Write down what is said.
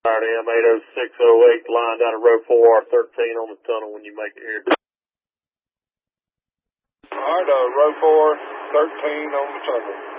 RDM 80608, line down to row 4R13 on the tunnel when you make it here. Alright, row 413 on the tunnel.